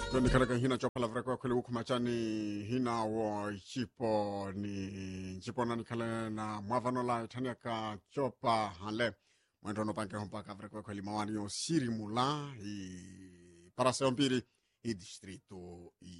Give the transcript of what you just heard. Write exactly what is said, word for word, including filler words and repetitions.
Ndio nikaraka hina chopa la vreko kwele huku machani hina wo chipo ni chipo na nikale na mwavano la itania ka chopa hale mwendo no panke hompa ka vreko kwele mawani yo siri mula i paraseo mpiri i distrito i